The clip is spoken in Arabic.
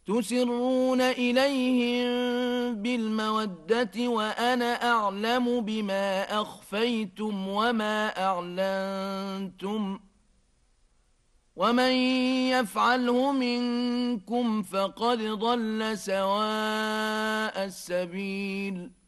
تسرون إليهم بالمودة وأنا أعلم بما أخفيتم وما أعلنتم ومن يفعله منكم فقد ضل سواء السبيل